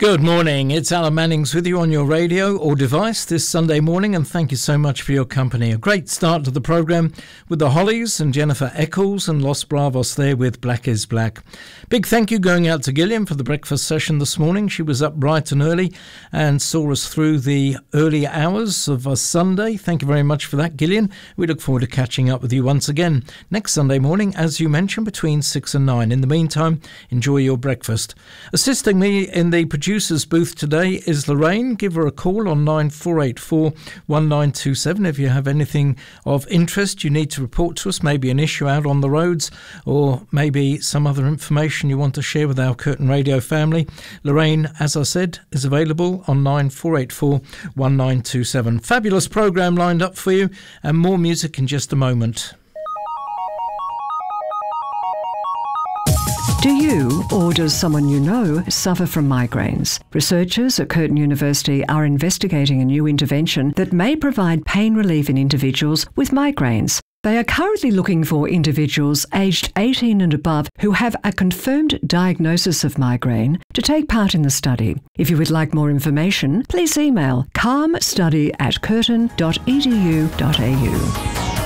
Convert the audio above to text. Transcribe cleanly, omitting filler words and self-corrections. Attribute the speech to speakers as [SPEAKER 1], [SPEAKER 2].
[SPEAKER 1] Good morning, it's Alan Mannings with you on your radio or device this Sunday morning, and thank you so much for your company. A great start to the programme with the Hollies and Jennifer Eccles and Los Bravos there with Black is Black. Big thank you going out to Gillian for the breakfast session this morning. She was up bright and early and saw us through the early hours of a Sunday. Thank you very much for that, Gillian. We look forward to catching up with you once again next Sunday morning, as you mentioned, between 6 and 9. In the meantime, enjoy your breakfast. Assisting me in the producer's booth today is Lorraine. Give her a call on 9484 1927 if you have anything of interest you need to report to us, maybe an issue out on the roads or maybe some other information you want to share with our Curtin Radio family. Lorraine, as I said, is available on 9484 1927. Fabulous programme lined up for you, and more music in just a moment.
[SPEAKER 2] Do you, or does someone you know, suffer from migraines? Researchers at Curtin University are investigating a new intervention that may provide pain relief in individuals with migraines. They are currently looking for individuals aged 18 and above who have a confirmed diagnosis of migraine to take part in the study. If you would like more information, please email calmstudy@curtin.edu.au.